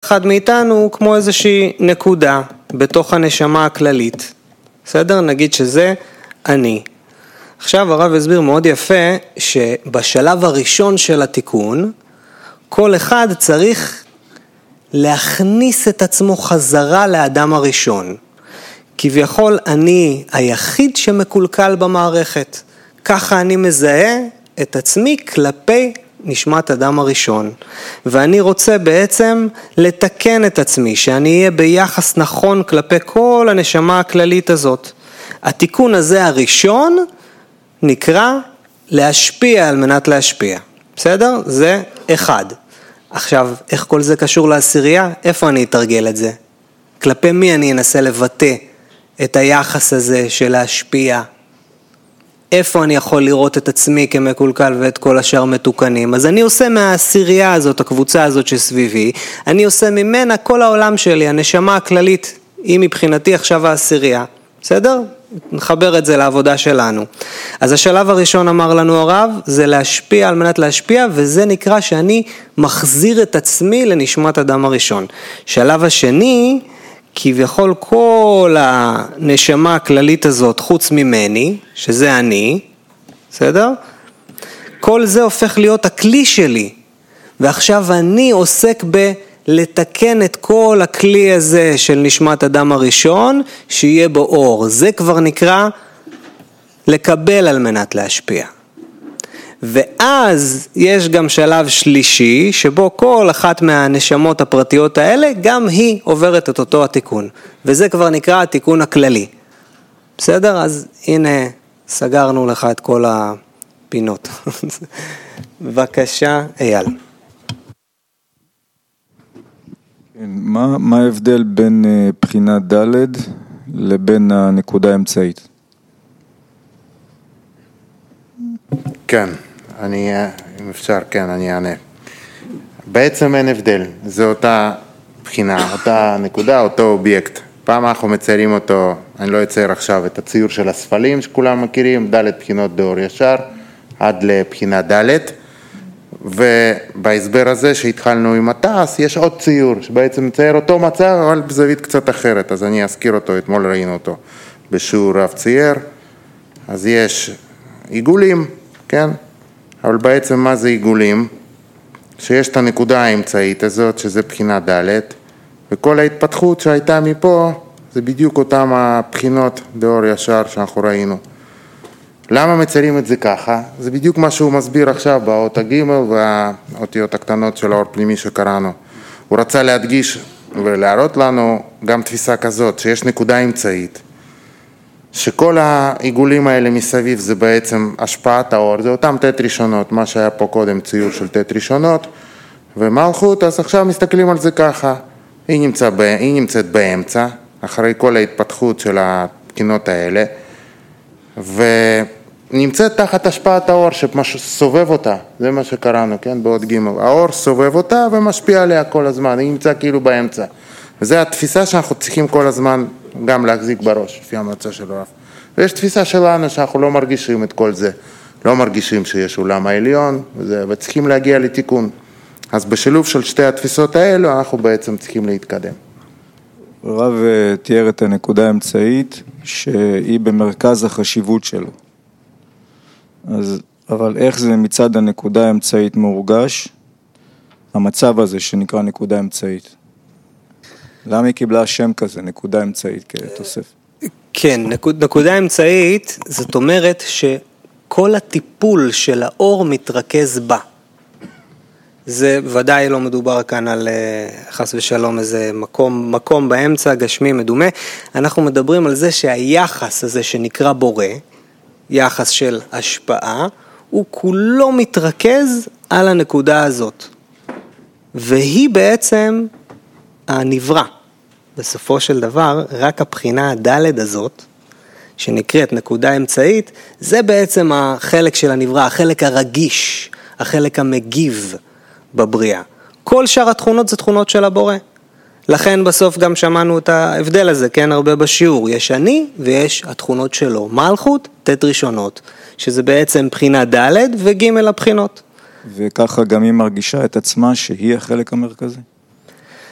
אחד מאיתנו הוא כמו איזושהי נקודה בתוך הנשמה הכללית. בסדר? נגיד שזה אני. עכשיו הרב הסביר מאוד יפה שבשלב הראשון של התיקון, כל אחד צריך להכניס את עצמו חזרה לאדם הראשון. כביכול אני היחיד שמקולקל במערכת. ככה אני מזהה את עצמי כלפי נשמת אדם הראשון. ואני רוצה בעצם לתקן את עצמי, שאני אהיה ביחס נכון כלפי כל הנשמה הכללית הזאת. התיקון הזה הראשון נקרא להשפיע על מנת להשפיע. בסדר? זה אחד. עכשיו, איך כל זה קשור לעשירייה? איפה אני אתרגל את זה? כלפי מי אני אנסה לבטא את היחס הזה של להשפיע? איפה אני יכול לראות את עצמי כמקולקל ואת כל השאר מתוקנים? אז אני עושה מהעשירייה הזאת, הקבוצה הזאת שסביבי, אני עושה ממנה כל העולם שלי, הנשמה הכללית, היא מבחינתי עכשיו העשירייה. בסדר? נחבר את זה לעבודה שלנו. אז השלב הראשון אמר לנו הרב, זה להשפיע על מנת להשפיע, וזה נקרא שאני מחזיר את עצמי לנשמת אדם הראשון. שלב השני, כביכול כל הנשמה הכללית הזאת חוץ ממני, שזה אני, בסדר? כל זה הופך להיות הכלי שלי, ועכשיו אני עוסק לתקן את כל הכלי הזה של נשמת אדם הראשון, שיהיה בו אור. זה כבר נקרא לקבל על מנת להשפיע. ואז יש גם שלב שלישי, שבו כל אחת מהנשמות הפרטיות האלה, גם היא עוברת את אותו התיקון. וזה כבר נקרא התיקון הכללי. בסדר? אז הנה, סגרנו לך את כל הפינות. בבקשה, אייל. מה ההבדל בין בחינת ד' לבין הנקודה האמצעית? כן, אם אפשר, כן, אני אענה. בעצם אין הבדל, זה אותה בחינה, אותה נקודה, אותו אובייקט. פעם אנחנו מציירים אותו, אני לא אצייר עכשיו את הציור של הספלים שכולם מכירים, ד' בחינות דאור ישר, עד לבחינה ד', ובהסבר הזה שהתחלנו עם התעש, יש עוד ציור שבעצם מצייר אותו מצב, אבל בזווית קצת אחרת, אז אני אזכיר אותו, אתמול ראינו אותו בשיעור רב צייר. אז יש עיגולים, כן? אבל בעצם מה זה עיגולים? שיש את הנקודה האמצעית הזאת, שזה בחינה ד', וכל ההתפתחות שהייתה מפה, זה בדיוק אותם הבחינות דאור ישר שאנחנו ראינו. למה מציירים את זה ככה? זה בדיוק מה שהוא מסביר עכשיו באות הג' והאותיות הקטנות של האור פנימי שקראנו. הוא רצה להדגיש ולהראות לנו גם תפיסה כזאת, שיש נקודה אמצעית, שכל העיגולים האלה מסביב זה בעצם השפעת האור, זה אותם ת' ראשונות, מה שהיה פה קודם ציור של ת' ראשונות, ומלכות, אז עכשיו מסתכלים על זה ככה, היא נמצאת באמצע, אחרי כל ההתפתחות של הבחינות האלה, ונמצאת תחת השפעת האור שסובב אותה, זה מה שקראנו, כן, בעוד ג' האור סובב אותה ומשפיע עליה כל הזמן, היא נמצא כאילו באמצע, וזה התפיסה שאנחנו צריכים כל הזמן גם להחזיק בראש, לפי המצע של הרב. ויש תפיסה שלנו שאנחנו לא מרגישים את כל זה, לא מרגישים שיש עולם העליון, וצריכים להגיע לתיקון. אז בשילוב של שתי התפיסות האלו, אנחנו בעצם צריכים להתקדם. הרב תיאר את הנקודה האמצעית, שהיא במרכז החשיבות שלו. אבל איך זה מצד הנקודה האמצעית מורגש, המצב הזה שנקרא נקודה אמצעית? למה היא קיבלה שם כזה, נקודה אמצעית כתוסף? כן, נקודה אמצעית, זאת אומרת שכל הטיפול של האור מתרכז בה. זה ודאי לא מדובר כאן על חס ושלום איזה מקום באמצע, גשמי, מדומה. אנחנו מדברים על זה שהיחס הזה שנקרא בורא, יחס של השפעה, הוא כולו מתרכז על הנקודה הזאת. והיא בעצם הנברא. בסופו של דבר, רק הבחינה הד' הזאת, שנקראת נקודה אמצעית, זה בעצם החלק של הנברא, החלק הרגיש, החלק המגיב בבריאה. כל שאר התכונות זה תכונות של הבורא. לכן בסוף גם שמענו את ההבדל הזה, כן, הרבה בשיעור. יש אני ויש התכונות שלו. מלכות, ת' ראשונות, שזה בעצם בחינה ד' וג' הבחינות. וככה גם היא מרגישה את עצמה שהיא החלק המרכזי.